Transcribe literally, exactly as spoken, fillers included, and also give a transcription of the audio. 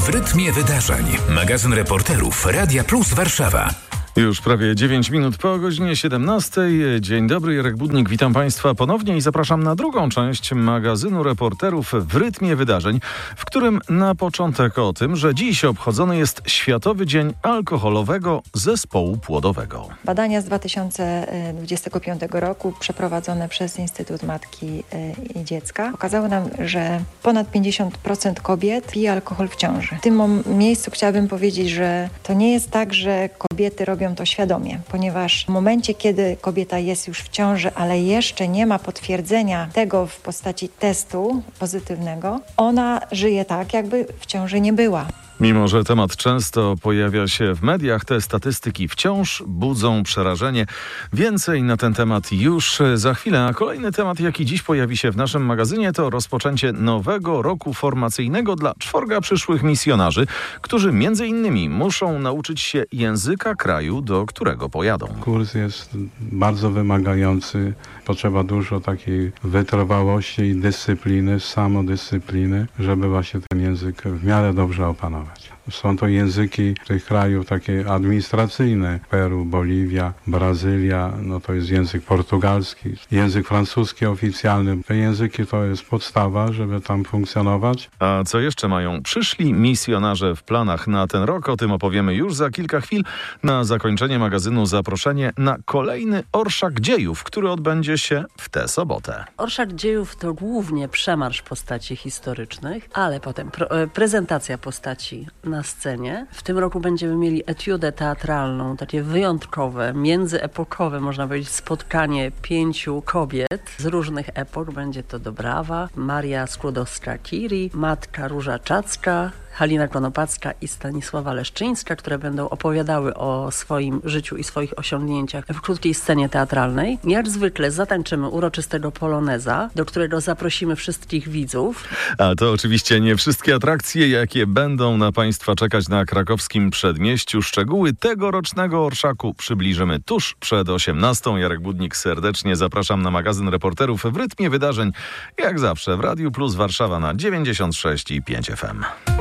W rytmie wydarzeń. Magazyn reporterów Radia Plus Warszawa. Już prawie dziewięć minut po godzinie siedemnastej. Dzień dobry, Jarek Budnik. Witam Państwa ponownie i zapraszam na drugą część magazynu reporterów w rytmie wydarzeń, w którym na początek o tym, że dziś obchodzony jest Światowy Dzień Alkoholowego Zespołu Płodowego. Badania z dwa tysiące dwudziestego piątego roku przeprowadzone przez Instytut Matki i Dziecka pokazały nam, że ponad pięćdziesiąt procent kobiet pije alkohol w ciąży. W tym miejscu chciałabym powiedzieć, że to nie jest tak, że kobiety robią to świadomie, ponieważ w momencie, kiedy kobieta jest już w ciąży, ale jeszcze nie ma potwierdzenia tego w postaci testu pozytywnego, ona żyje tak, jakby w ciąży nie była. Mimo że temat często pojawia się w mediach, te statystyki wciąż budzą przerażenie. Więcej na ten temat już za chwilę. A kolejny temat, jaki dziś pojawi się w naszym magazynie, to rozpoczęcie nowego roku formacyjnego dla czworga przyszłych misjonarzy, którzy między innymi muszą nauczyć się języka kraju, do którego pojadą. Kurs jest bardzo wymagający. Potrzeba dużo takiej wytrwałości i dyscypliny, samodyscypliny, żeby właśnie ten język w miarę dobrze opanować. Są to języki tych krajów takie administracyjne. Peru, Boliwia, Brazylia, no to jest język portugalski, język francuski oficjalny. Te języki to jest podstawa, żeby tam funkcjonować. A co jeszcze mają przyszli misjonarze w planach na ten rok? O tym opowiemy już za kilka chwil. Na zakończenie magazynu zaproszenie na kolejny Orszak Dziejów, który odbędzie się w tę sobotę. Orszak Dziejów to głównie przemarsz postaci historycznych, ale potem pre- prezentacja postaci na scenie. W tym roku będziemy mieli etiudę teatralną, takie wyjątkowe, międzyepokowe, można powiedzieć, spotkanie pięciu kobiet z różnych epok. Będzie to Dobrawa, Maria Skłodowska-Curie, matka Róża Czacka, Halina Konopacka i Stanisława Leszczyńska, które będą opowiadały o swoim życiu i swoich osiągnięciach w krótkiej scenie teatralnej. Jak zwykle zatańczymy uroczystego poloneza, do którego zaprosimy wszystkich widzów. A to oczywiście nie wszystkie atrakcje, jakie będą na Państwa czekać na krakowskim Przedmieściu. Szczegóły tegorocznego orszaku przybliżymy tuż przed osiemnastą. Jarek Budnik, serdecznie zapraszam na magazyn reporterów w rytmie wydarzeń. Jak zawsze w Radiu Plus Warszawa na dziewięćdziesiąt sześć i pięć F M.